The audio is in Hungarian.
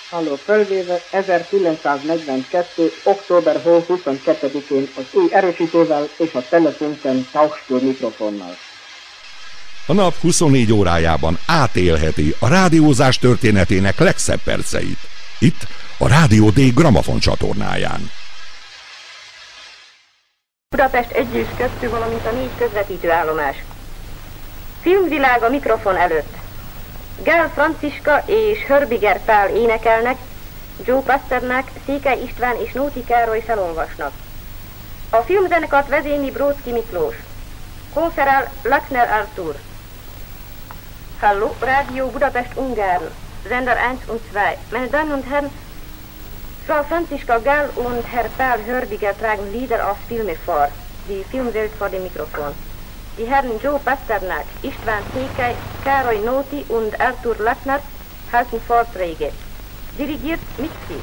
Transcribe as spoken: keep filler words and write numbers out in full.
Halló, fölvéve ezerkilencszáznegyvenkettő. október huszonkettedikén az új erősítővel és a Telefunken Tauchstuhl mikrofonnal. A nap huszonnégy órájában átélheti a rádiózás történetének legszebb perceit. Itt a Rádió D Gramafon csatornáján. Budapest egy és kettő, valamint a négy közvetítő állomás. Filmvilág a mikrofon előtt. Gál Franciska és Hörbiger Pál énekelnek, Joe Pasternak, Székely István és Nóti Károly felolvasnak. A filmzenekart vezényli Bróczki Miklós. Konferál Lackner Arthur. Hallo, Radio Budapest Ungarn, Sender eins und zwei. Meine Damen und Herren, Frau Franziska Gall und Herr Paul Hörbiger tragen Lieder aus Filme vor. Die Filmwelt vor dem Mikrofon. Die Herren Joe Pasternak, István Székely, Károly Nóti und Arthur Lackner halten Vorträge. Dirigiert Mitzi.